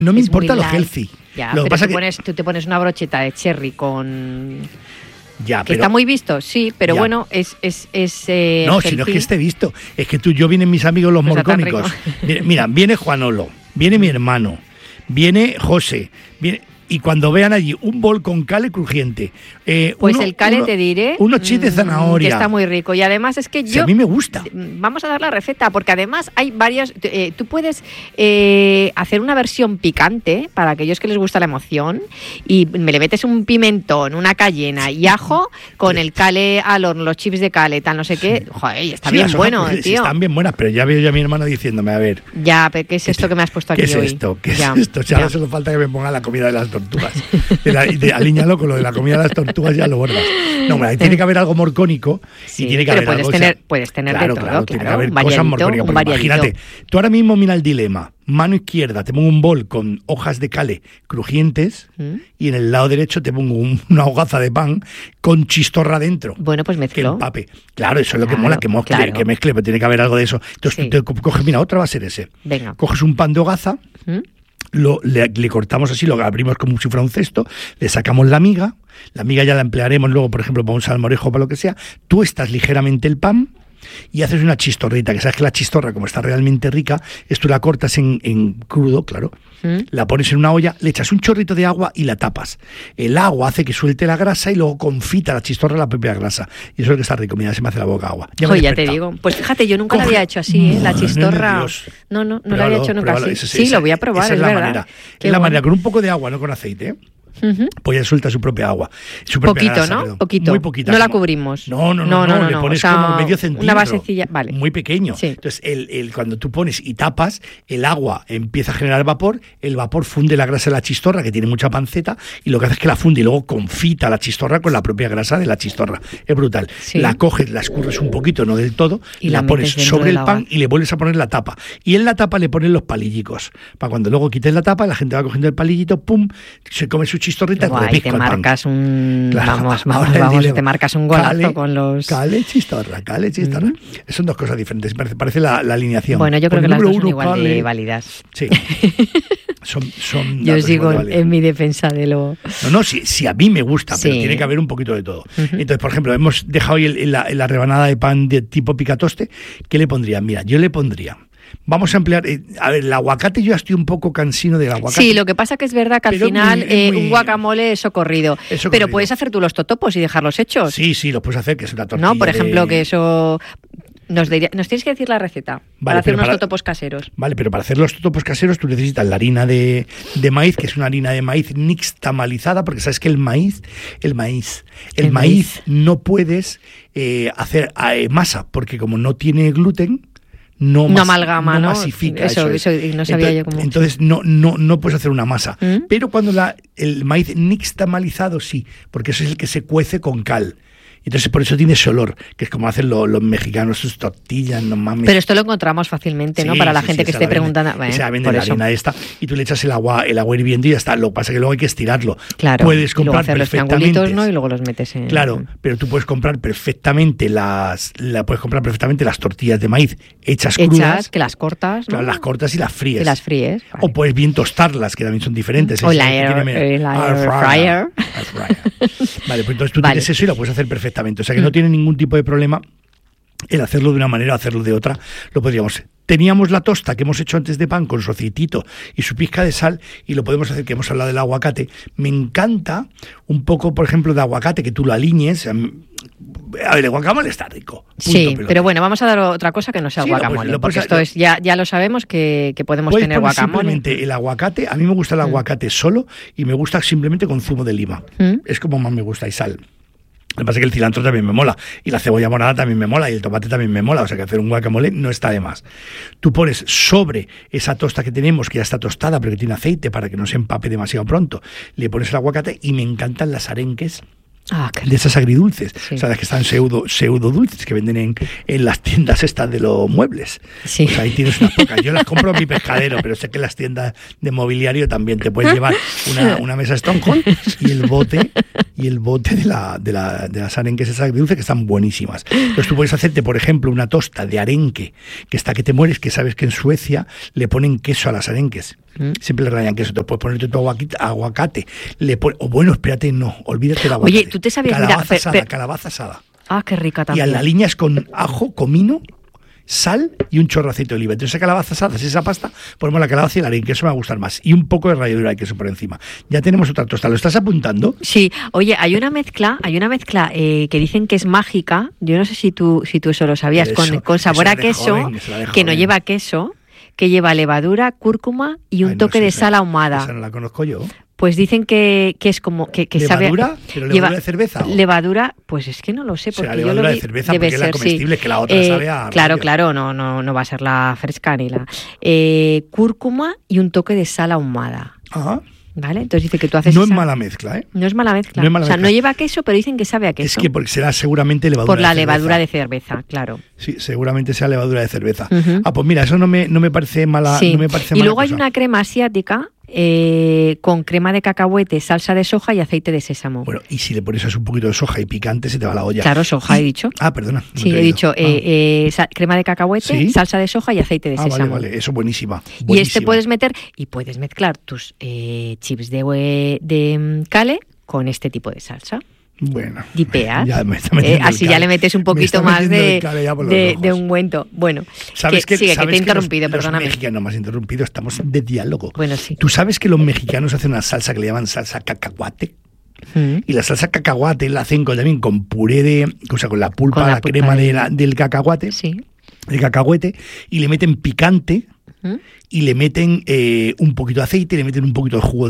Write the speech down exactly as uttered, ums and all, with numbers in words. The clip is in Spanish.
No me importa lo healthy. Ya, lo que pero pasa tú, que... pones, tú te pones una brocheta de cherry con... Ya, que pero... está muy visto, sí, pero ya. bueno, es... es, es eh, no, healthy. si no es que esté visto. Es que tú, yo vienen mis amigos los Pues morcónicos. Mira, viene Juanolo, viene mi hermano, viene José, viene... Y cuando vean allí un bol con cale crujiente. Eh, pues uno, el cale, uno, te diré. Unos chips de zanahoria. Que está muy rico. Y además es que yo. Si a mí me gusta. Vamos a dar la receta, porque además hay varios. Eh, tú puedes eh, hacer una versión picante para aquellos que les gusta la emoción. Y me le metes un pimentón, una cayena y ajo con el cale al horno, los chips de cale, tal, no sé qué. Joder, está sí, bien bueno, pues, tío. Sí, están bien buenas, pero ya veo yo a mi hermano diciéndome, a ver. Ya, pero ¿qué es esto que me has puesto aquí hoy? ¿Qué es hoy? esto? ¿Qué ya, es esto? Si ahora solo falta que me ponga la comida de las tortugas. De la, de, alíñalo con lo de la comida de las tortugas, ya lo bordas. No, bueno, tiene que haber algo morcónico sí, y tiene que pero haber puedes algo. Tener, o sea, puedes tener claro, de todo, claro, claro. tiene que haber un cosas morcónicas. Un Imagínate, tú ahora mismo mira el dilema. Mano izquierda te pongo un bol con hojas de cale crujientes ¿Mm? y en el lado derecho te pongo un, una hogaza de pan con chistorra dentro. Bueno, pues mezclo. Que empape. Claro, eso es lo claro, que mola, que mezcle, claro. que mezcle, pero tiene que haber algo de eso. Entonces sí. tú te coges, mira, otra va a ser ese. Venga. Coges un pan de hogaza, ¿Mm? Lo, le, le cortamos así, lo abrimos como si fuera un cesto, le sacamos la miga, la miga ya la emplearemos luego, por ejemplo, para un salmorejo o para lo que sea, tuestas ligeramente el pan y haces una chistorrita, que sabes que la chistorra, como está realmente rica, es tú la cortas en, en crudo, claro, ¿Mm? la pones en una olla, le echas un chorrito de agua y la tapas. El agua hace que suelte la grasa y luego confita la chistorra la propia grasa. Y eso es lo que está rico, mira, se me hace la boca agua. Ya, Oye, ya te digo. Pues fíjate, yo nunca Coge. la había hecho así, ¿eh? La chistorra. No, no, no pruébalo, la había hecho nunca así. Esa, sí, esa, lo voy a probar, esa es, es la verdad. manera. Qué es la bueno. manera, con un poco de agua, no con aceite, ¿eh? Uh-huh. Pues ya suelta su propia agua. Su propia poquito, grasa, ¿no? perdón. Poquito. Muy poquita. No la cubrimos. No, no, no, no, no, no le pones o sea, como medio centímetro. Una basecilla, vale. Muy pequeño. Sí. Entonces, el, el, cuando tú pones y tapas, el agua empieza a generar vapor, el vapor funde la grasa de la chistorra, que tiene mucha panceta, y lo que hace es que la funde y luego confita la chistorra con la propia grasa de la chistorra. Es brutal. Sí. La coges, la escurres un poquito, no del todo, y la, la pones sobre el pan y le vuelves a poner la tapa. Y en la tapa le pones los palillicos. Para cuando luego quites la tapa, la gente va cogiendo el palillito, pum, se come su chistorrita y te marcas un claro, vamos, vamos, vamos, vamos te marcas un golazo cale, con los cale chistorra, cale chistorra. Mm. Son dos cosas diferentes, parece, parece la, la alineación. Bueno, yo creo Por que las dos uno, son igual cale. de válidas. Sí. Son, son yo sigo en mi defensa de lo... No, no, si, si a mí me gusta, sí. pero tiene que haber un poquito de todo. Uh-huh. Entonces, por ejemplo, hemos dejado hoy el, el, la, la rebanada de pan de tipo picatoste. ¿Qué le pondría? Mira, yo le pondría... Vamos a emplear, eh, a ver, el aguacate, yo ya estoy un poco cansino del aguacate. Sí, lo que pasa que es verdad que al final muy, eh, muy, un guacamole es socorrido. es socorrido. Pero puedes hacer tú los totopos y dejarlos hechos. Sí, sí, los puedes hacer, que es una tortilla. No, por ejemplo, de... que eso... Nos, diría, nos tienes que decir la receta vale, para hacer unos para, totopos caseros. Vale, pero para hacer los totopos caseros tú necesitas la harina de, de maíz, que es una harina de maíz nixtamalizada, porque sabes que el maíz, el maíz, el, el maíz, maíz no puedes eh, hacer eh, masa, porque como no tiene gluten... No, no mas, amalgama, no ¿no? masifica. Eso, eso, eso no sabía entonces, yo cómo. Entonces no, no, no puedes hacer una masa. ¿Mm? Pero cuando la, el maíz nixtamalizado sí, porque eso es el que se cuece con cal. Entonces por eso tiene ese olor, que es como hacen los, los mexicanos, sus tortillas, no mames. Pero esto lo encontramos fácilmente, sí, ¿no? Para la sí, gente sí, que esté preguntando. Bueno, se vende la harina esta y tú le echas el agua, el agua hirviendo y ya está. Lo que pasa es que luego hay que estirarlo. Claro. Puedes comprar y luego hacer los triangulitos, ¿no? Y luego los metes en. Claro, pero tú puedes comprar perfectamente las, la puedes comprar perfectamente las tortillas de maíz hechas, hechas crudas. que las cortas, ¿no? Claro, las cortas y las fríes. Y las fríes. Vale. O puedes bien tostarlas, que también son diferentes. O la air, air, air fryer. fryer. Vale, pues entonces tú vale. tienes eso y lo puedes hacer perfectamente. O sea que mm. no tiene ningún tipo de problema el hacerlo de una manera o hacerlo de otra. Lo podríamos. Teníamos la tosta que hemos hecho antes de pan con su aceitito y su pizca de sal y lo podemos hacer, que hemos hablado del aguacate. Me encanta un poco, por ejemplo, de aguacate, que tú lo aliñes. A ver, el guacamole está rico. Sí, pelota. Pero bueno, vamos a dar otra cosa que no sea sí, guacamole, lo puedes, lo porque puedes, esto es ya, ya lo sabemos que, que podemos tener guacamole. Simplemente el aguacate, a mí me gusta el aguacate mm. solo y me gusta simplemente con zumo de lima. Mm. Es como más me gusta y sal. Lo que pasa es que el cilantro también me mola, y la cebolla morada también me mola, y el tomate también me mola, o sea que hacer un guacamole no está de más. Tú pones sobre esa tosta que tenemos, que ya está tostada, pero que tiene aceite para que no se empape demasiado pronto, le pones el aguacate, y me encantan las arenques. Ah, de esas agridulces, sí. O sea, las que están pseudo, pseudo dulces que venden en, en las tiendas estas de los muebles. Sí. Pues ahí tienes unas pocas. Yo las compro en mi pescadero, pero sé que en las tiendas de mobiliario también te puedes llevar una, una mesa Stonehenge y el bote y el bote de, la, de, la, de las arenques esas agridulces que están buenísimas. Entonces tú puedes hacerte, por ejemplo, una tosta de arenque que está que te mueres, que sabes que en Suecia le ponen queso a las arenques. Mm. Siempre le rayan queso. Te puedes ponerte tu aguacate, aguacate le pon, o bueno, espérate, no, olvídate el aguacate. Oye, ¿tú te sabías? Calabaza Mira, asada, per, per, calabaza asada. Ah, qué rica también. Y a la línea es con ajo, comino, sal y un chorro de aceite de oliva. Entonces, esa calabaza asada, esa pasta, ponemos la calabaza y la harina, que eso me va a gustar más. Y un poco de ralladura de queso por encima. Ya tenemos otra tostada. ¿Lo estás apuntando? Sí. Oye, hay una mezcla, hay una mezcla eh, que dicen que es mágica. Yo no sé si tú, si tú eso lo sabías, eso, con, con sabor a queso, joven, que joven. No lleva queso, que lleva levadura, cúrcuma y un Ay, no toque sé, de sal ahumada. Esa no la conozco yo. Pues dicen que, que es como que, que ¿Levadura? sabe. ¿Pero levadura lleva, de cerveza? ¿O? Levadura, pues es que no lo sé. Porque ¿Será levadura yo lo vi, de cerveza? Debe porque ser, es la comestible, sí. que la otra eh, sabe a. Claro, rollo. claro, no, no, no va a ser la fresca ni la. Eh, cúrcuma y un toque de sal ahumada. Ajá. ¿Vale? Entonces dice que tú haces. No esa... es mala mezcla, ¿eh? No es mala mezcla. No es mala o sea, mezcla. no lleva queso, pero dicen que sabe a queso. Es que porque será seguramente levadura Por la de cerveza. levadura de cerveza, claro. Sí, seguramente sea levadura de cerveza. Uh-huh. Ah, pues mira, eso no me, no me parece mala. Sí. No me parece y mala luego cosa. Hay una crema asiática. Eh, con crema de cacahuete, salsa de soja y aceite de sésamo. Bueno, y si le pones un poquito de soja y picante, se te va la olla. Claro, soja, y... he dicho. Ah, perdona. No sí, he dicho ah. eh, eh, crema de cacahuete, ¿sí? Salsa de soja y aceite de ah, sésamo. Vale, vale, eso buenísima. buenísima. Y este puedes meter, y puedes mezclar tus eh, chips de, de cale con este tipo de salsa. Bueno, dipeas, ya me está eh, así ya le metes un poquito más de, de, de ungüento. Bueno, ¿sabes que, que, sigue, ¿sabes que te he interrumpido, los, perdóname. Los mexicanos más interrumpido, estamos de diálogo. Bueno, sí. ¿Tú sabes que los mexicanos hacen una salsa que le llaman salsa cacahuate? Mm. Y la salsa cacahuate la hacen con, también con puré de, o sea, con la pulpa, con la, la pulpa crema de... de la, del cacahuate, sí. del cacahuete, y le meten picante. ¿Mm? Y le meten eh, un poquito de aceite, le meten un poquito de jugo